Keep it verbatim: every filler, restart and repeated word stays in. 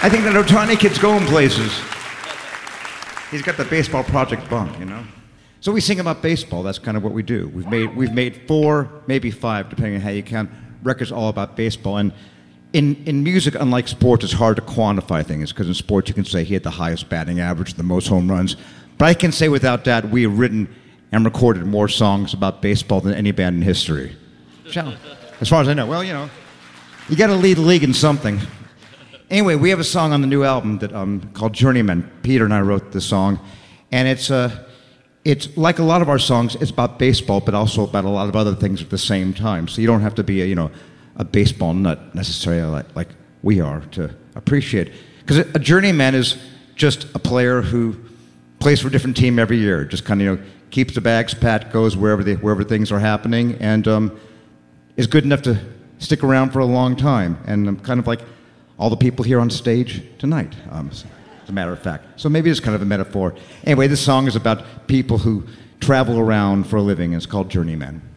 I think that Otani kid's going places. He's got the baseball project bump, you know? So we sing about baseball. That's kind of what we do. We've made, we've made four, maybe five, depending on how you count, records all about baseball. And in, in music, unlike sports, it's hard to quantify things, because in sports you can say he had the highest batting average, the most home runs. But I can say without doubt, we have written and recorded more songs about baseball than any band in history. As far as I know. Well, you know, you got to lead the league in something. Anyway, we have a song on the new album that um, called Journeyman. Peter and I wrote this song, and it's uh, it's like a lot of our songs. It's about baseball, but also about a lot of other things at the same time. So you don't have to be a you know a baseball nut necessarily like, like we are to appreciate it. Because a journeyman is just a player who plays for a different team every year. Just kind of you know keeps the bags pat, goes wherever the, wherever things are happening, and um, is good enough to stick around for a long time. And I'm kind of like all the people here on stage tonight, um, as a matter of fact. So maybe it's kind of a metaphor. Anyway, this song is about people who travel around for a living. It's called Journeyman.